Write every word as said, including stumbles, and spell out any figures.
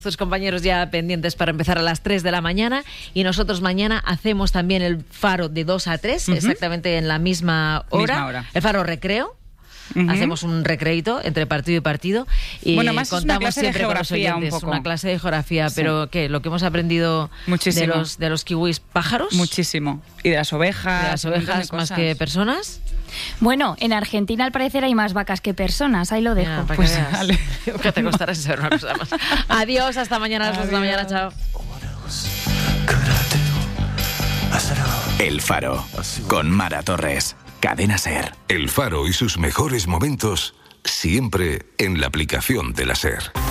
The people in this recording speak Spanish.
Sus compañeros ya pendientes para empezar a las tres de la mañana y nosotros mañana hacemos también el faro de dos a tres, uh-huh. exactamente en la misma hora, misma hora. El faro recreo. Uh-huh. Hacemos un recreito entre partido y partido y bueno, más contamos es una clase siempre de con los geografía oyentes, un poco. una clase de geografía, Sí. pero ¿qué? Lo que hemos aprendido Muchísimo. de los de los kiwis pájaros, muchísimo, y de las ovejas, de las ovejas más que personas. Bueno, en Argentina al parecer hay más vacas que personas, ahí lo dejo. Ya, para pues que veas. dale. Que te costará saber una cosa más. Adiós, hasta mañana a las dos de la mañana, chao. El Faro, con Mara Torres, Cadena SER. El Faro y sus mejores momentos siempre en la aplicación de la SER.